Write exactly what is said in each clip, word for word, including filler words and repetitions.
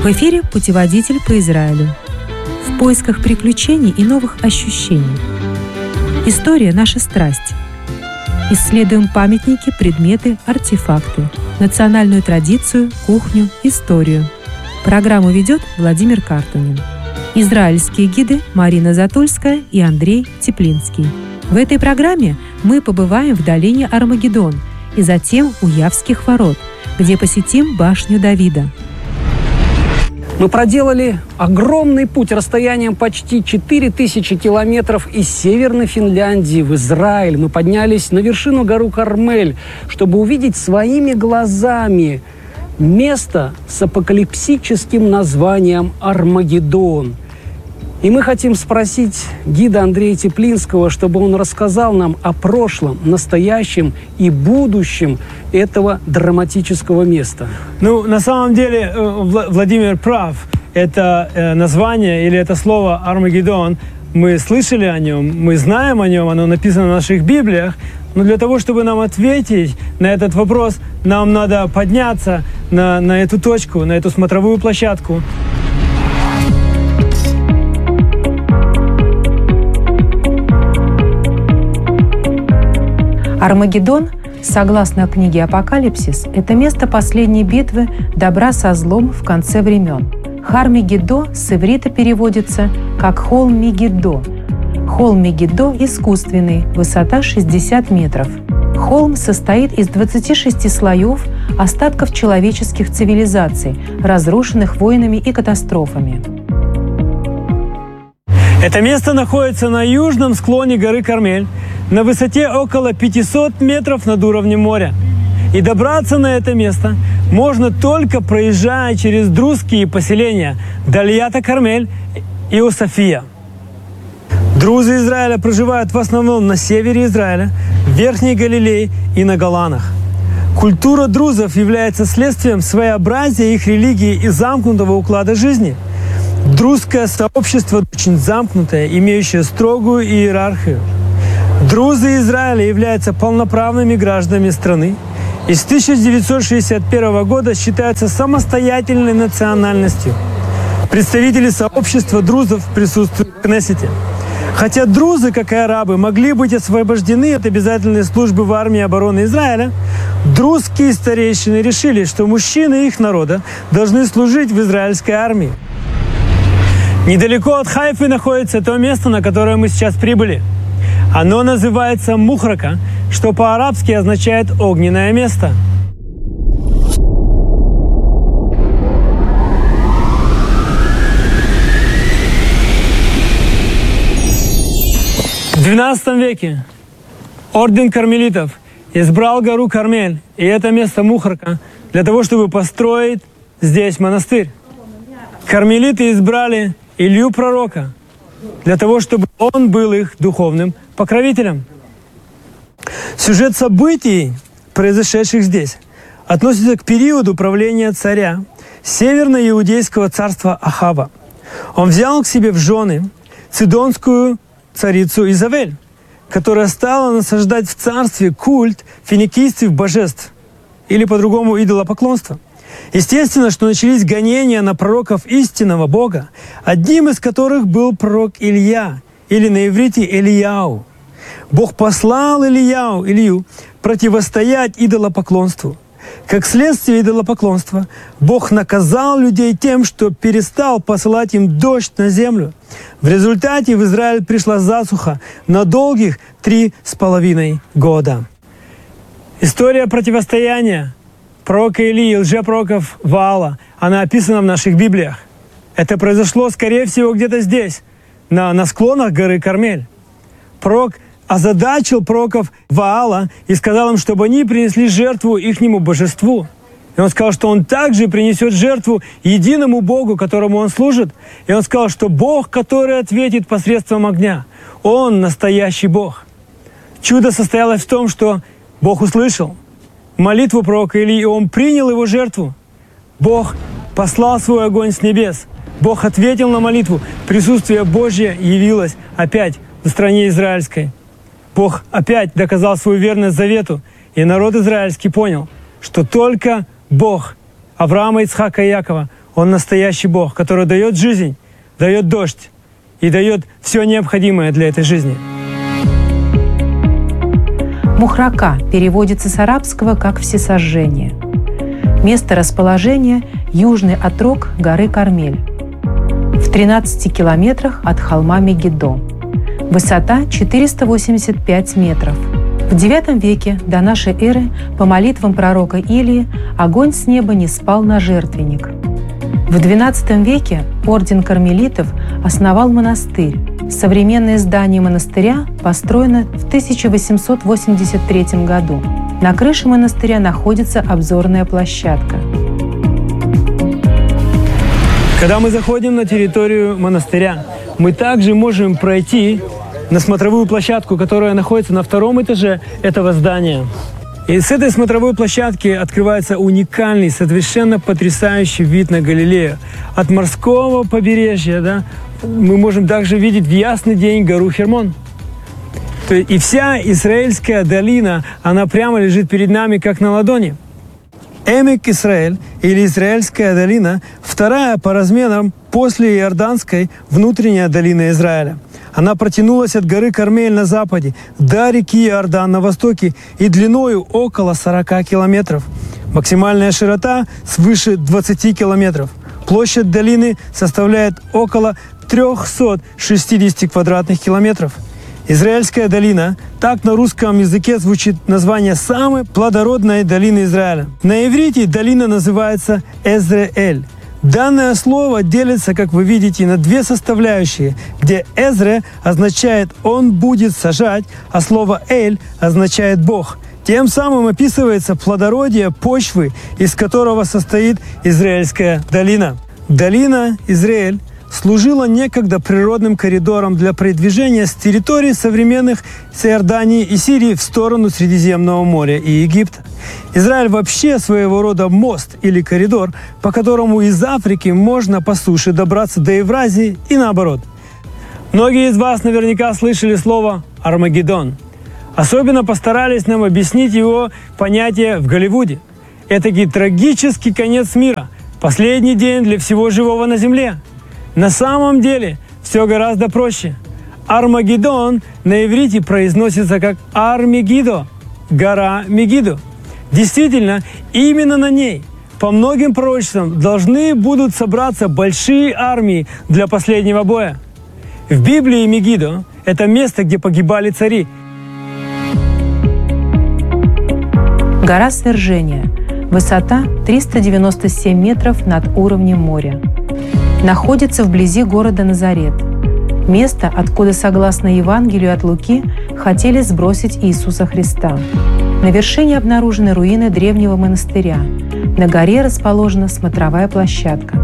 В эфире «Путеводитель по Израилю». В поисках приключений и новых ощущений. История – наша страсть. Исследуем памятники, предметы, артефакты, национальную традицию, кухню, историю. Программу ведет Владимир Картунин. Израильские гиды Марина Затульская и Андрей Теплинский. В этой программе мы побываем в долине Армагеддон и затем у Явских ворот, где посетим башню Давида. Мы проделали огромный путь расстоянием почти четыре тысячи километров из Северной Финляндии в Израиль. Мы поднялись на вершину горы Кармель, чтобы увидеть своими глазами место с апокалипсическим названием Армагеддон. И мы хотим спросить гида Андрея Теплинского, чтобы он рассказал нам о прошлом, настоящем и будущем этого драматического места. Ну, на самом деле, Владимир прав. Это название или это слово Армагеддон, мы слышали о нем, мы знаем о нем, оно написано в наших Библиях. Но для того, чтобы нам ответить на этот вопрос, нам надо подняться на, на эту точку, на эту смотровую площадку. Армагеддон, согласно книге «Апокалипсис», это место последней битвы добра со злом в конце времен. Хар-Мегиддо с иврита переводится как «холм Мегиддо». Холм Мегиддо искусственный, высота шестьдесят метров. Холм состоит из двадцати шести слоев остатков человеческих цивилизаций, разрушенных войнами и катастрофами. Это место находится на южном склоне горы Кармель, на высоте около пятисот метров над уровнем моря. И добраться на это место можно только проезжая через друзские поселения Дальята Кармель и Ософия. Друзы Израиля проживают в основном на севере Израиля, в Верхней Галилее и на Голанах. Культура друзов является следствием своеобразия их религии и замкнутого уклада жизни. Друзское сообщество очень замкнутое, имеющее строгую иерархию. Друзы Израиля являются полноправными гражданами страны и с тысяча девятьсот шестьдесят первого года считаются самостоятельной национальностью. Представители сообщества друзов присутствуют в Кнессете. Хотя друзы, как и арабы, могли быть освобождены от обязательной службы в армии обороны Израиля, друзские старейшины решили, что мужчины их народа должны служить в израильской армии. Недалеко от Хайфы находится то место, на которое мы сейчас прибыли. Оно называется Мухрака, что по-арабски означает «огненное место». В двенадцатом веке орден кармелитов избрал гору Кармель и это место Мухрака для того, чтобы построить здесь монастырь. Кармелиты избрали Илью пророка для того, чтобы он был их духовным покровителем. Сюжет событий, произошедших здесь, относится к периоду правления царя северно-иудейского царства Ахава. Он взял к себе в жены цидонскую царицу Изавель, которая стала насаждать в царстве культ финикийских божеств, или по-другому идолопоклонство. Естественно, что начались гонения на пророков истинного Бога, одним из которых был пророк Илья, или на иврите Элияу. Бог послал Илияу, Илью, противостоять идолопоклонству. Как следствие идолопоклонства, Бог наказал людей тем, что перестал посылать им дождь на землю. В результате в Израиль пришла засуха на долгих три с половиной года. История противостояния пророка Илии и лжепророков Ваала, она описана в наших Библиях. Это произошло, скорее всего, где-то здесь, на, на склонах горы Кармель. Пророк озадачил пророков Ваала и сказал им, чтобы они принесли жертву ихнему божеству. И он сказал, что он также принесет жертву единому Богу, которому он служит. И он сказал, что Бог, который ответит посредством огня, Он настоящий Бог. Чудо состоялось в том, что Бог услышал молитву пророка Илии, и он принял его жертву. Бог послал свой огонь с небес. Бог ответил на молитву. Присутствие Божье явилось опять в стране израильской. Бог опять доказал свою верность завету, и народ израильский понял, что только Бог Авраама, Ицхака и Якова, Он настоящий Бог, который дает жизнь, дает дождь и дает все необходимое для этой жизни. Мухрака переводится с арабского как «всесожжение». Место расположения – южный отрог горы Кармель, в тринадцати километрах от холма Мегидо. Высота – четыреста восемьдесят пять метров. В девятом веке до нашей эры по молитвам пророка Илии огонь с неба не спал на жертвенник. В двенадцатом веке орден кармелитов основал монастырь. Современное здание монастыря построено в тысяча восемьсот восемьдесят третьем году. На крыше монастыря находится обзорная площадка. Когда мы заходим на территорию монастыря, мы также можем пройти на смотровую площадку, которая находится на втором этаже этого здания. И с этой смотровой площадки открывается уникальный, совершенно потрясающий вид на Галилею. От морского побережья, да, мы можем также видеть в ясный день гору Хермон. И вся Израильская долина, она прямо лежит перед нами, как на ладони. Эмек Исраэль, или Израильская долина, вторая по размерам после Иорданской внутренняя долина Израиля. Она протянулась от горы Кармель на западе до реки Иордан на востоке и длиною около сорока километров. Максимальная широта свыше двадцати километров. Площадь долины составляет около трёхсот шестидесяти квадратных километров. Израильская долина, так на русском языке звучит название самой плодородной долины Израиля. На иврите долина называется Эзреэль. Данное слово делится, как вы видите, на две составляющие, где Эзре означает «он будет сажать», а слово «эль» означает «бог». Тем самым описывается плодородие почвы, из которого состоит Израильская долина. Долина Израиль служила некогда природным коридором для передвижения с территории современных Иордании и Сирии в сторону Средиземного моря и Египта. Израиль вообще своего рода мост или коридор, по которому из Африки можно по суше добраться до Евразии и наоборот. Многие из вас наверняка слышали слово «Армагеддон». Особенно постарались нам объяснить его понятие в Голливуде. Этакий трагический конец мира, последний день для всего живого на земле. На самом деле все гораздо проще. Армагеддон на иврите произносится как Ар-Мегидо, гора Мегидо. Действительно, именно на ней, по многим пророчествам, должны будут собраться большие армии для последнего боя. В Библии Мегидо – это место, где погибали цари. Гора Свержения. Высота триста девяносто семь метров над уровнем моря. Находится вблизи города Назарет. Место, откуда, согласно Евангелию от Луки, хотели сбросить Иисуса Христа. На вершине обнаружены руины древнего монастыря. На горе расположена смотровая площадка.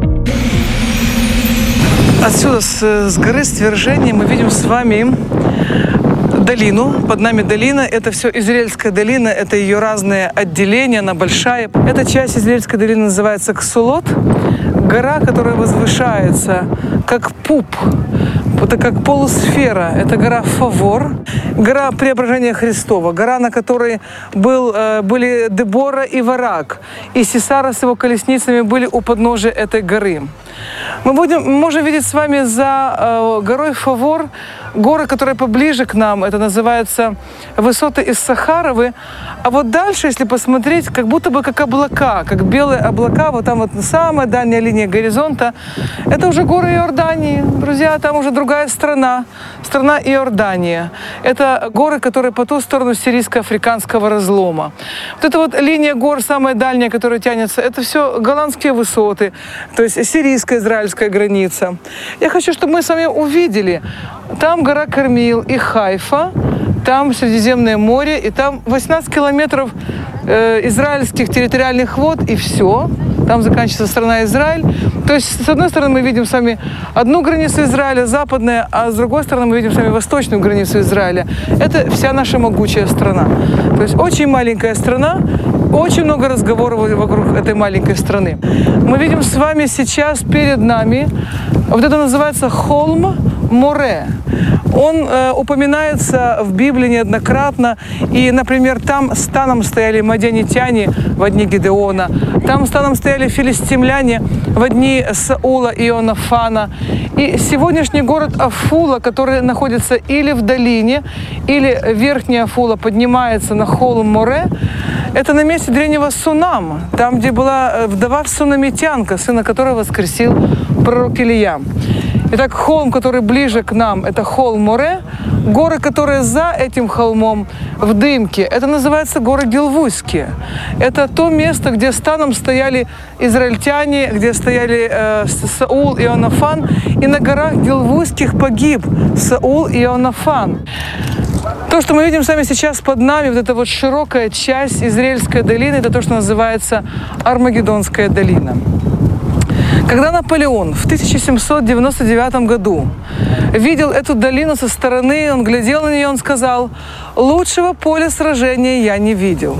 Отсюда, с, с горы Свержения, мы видим с вами долину. Под нами долина. Это все Израильская долина. Это ее разные отделения. Она большая. Эта часть Израильской долины называется Ксулот. Гора, которая возвышается как пуп. Это как полусфера. Это гора Фавор. Гора Преображения Христова. Гора, на которой был, были Дебора и Варак. И Сисара с его колесницами были у подножия этой горы. Мы, будем, мы можем видеть с вами за э, горой Фавор горы, которые поближе к нам. Это называется высоты Иссахаровы. А вот дальше, если посмотреть, как будто бы как облака, как белые облака, вот там вот самая дальняя линия горизонта, это уже горы Иордании. Друзья, там уже другая страна, страна Иордания. Это горы, которые по ту сторону сирийско-африканского разлома. Вот эта вот линия гор, самая дальняя, которая тянется, это все голландские высоты, то есть сирийско-израильская граница. Я хочу, чтобы мы с вами увидели, там гора Кармил и Хайфа, там Средиземное море, и там восемнадцать километров э, израильских территориальных вод, и все. Там заканчивается страна Израиль. То есть, с одной стороны, мы видим с вами одну границу Израиля, западная, а с другой стороны, мы видим с вами восточную границу Израиля. Это вся наша могучая страна. То есть, очень маленькая страна, очень много разговоров вокруг этой маленькой страны. Мы видим с вами сейчас перед нами, вот это называется холм Море. Он э, упоминается в Библии неоднократно. И, например, там станом стояли мадианитяне в дни Гедеона, там станом стояли филистимляне в дни Саула и Иоаннафана. И сегодняшний город Афула, который находится или в долине, или верхняя Афула поднимается на холм Море, это на месте древнего Сунама, там, где была вдова Сунамитянка, сына которой воскресил пророк Илия. Итак, холм, который ближе к нам, это холм Море. Горы, которые за этим холмом в дымке, это называется горы Гилвузские. Это то место, где станом стояли израильтяне, где стояли э, Саул и Иоаннафан. И на горах Гилвузских погиб Саул и Иоаннафан. То, что мы видим с вами сейчас под нами, вот эта вот широкая часть Израильской долины, это то, что называется Армагеддонская долина. Когда Наполеон в тысяча семьсот девяносто девятом году видел эту долину со стороны, он глядел на нее, он сказал: «Лучшего поля сражения я не видел».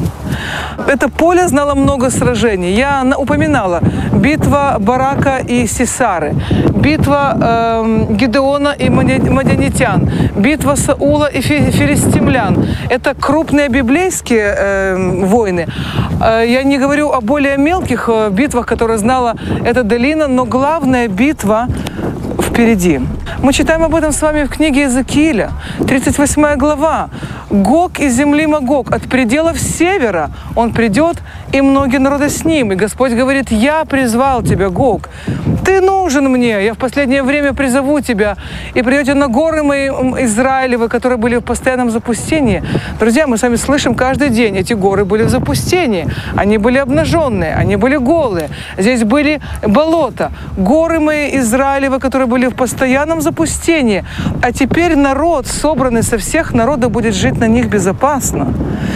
Это поле знало много сражений. Я упоминала битва Барака и Сисары, битва э, Гедеона и мадианитян, битва Саула и филистимлян. Это крупные библейские э, войны. Э, я не говорю о более мелких э, битвах, которые знала эта долина, но главная битва впереди. Мы читаем об этом с вами в книге Иезекииля, тридцать восьмая глава. «Гог из земли Магог, от пределов севера он придет, и многие народы с ним. И Господь говорит: я призвал тебя, Гог. Ты нужен мне, я в последнее время призову тебя, и придете на горы мои Израилевы, которые были в постоянном запустении». Друзья, мы с вами слышим каждый день, эти горы были в запустении, они были обнаженные, они были голые, здесь были болота. Горы мои Израилевы, которые были в постоянном запустении, а теперь народ, собранный со всех народов, будет жить на них безопасно.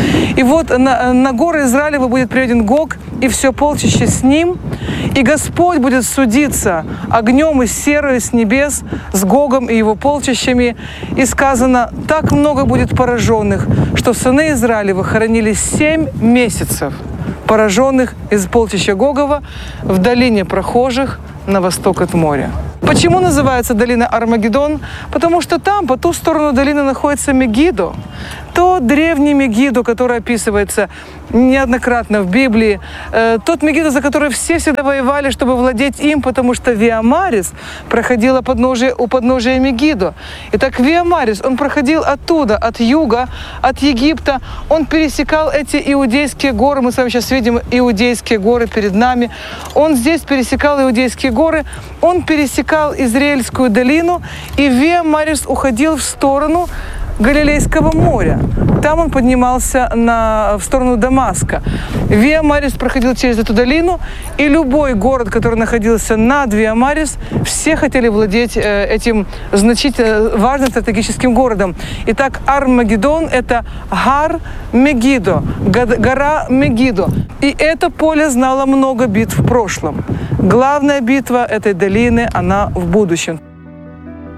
И вот на, на горы Израилева будет приведен Гог, и все полчище с ним, и Господь будет судиться огнем и серой с небес с Гогом и его полчищами. И сказано: так много будет пораженных, что сыны Израилевы хоронили семь месяцев, пораженных из полчища Гогова в долине прохожих на восток от моря. Почему называется долина Армагеддон? Потому что там, по ту сторону долины, находится Мегидо. Тот древний Мегидо, который описывается неоднократно в Библии. Тот Мегидо, за который все всегда воевали, чтобы владеть им, потому что Виа Марис проходила подножие, у подножия Мегидо. Итак, Виа Марис, он проходил оттуда, от юга, от Египта. Он пересекал эти иудейские горы. Мы с вами сейчас видим иудейские горы перед нами. Он здесь пересекал иудейские горы. Он пересекал Израильскую долину. И Виа Марис уходил в сторону Галилейского моря. Там он поднимался на, в сторону Дамаска. Виа Марис проходил через эту долину, и любой город, который находился над Виа Марис, все хотели владеть э, этим значительно важным стратегическим городом. Итак, Армагеддон – это Гар Мегидо, гора Мегидо. И это поле знало много битв в прошлом. Главная битва этой долины, она в будущем.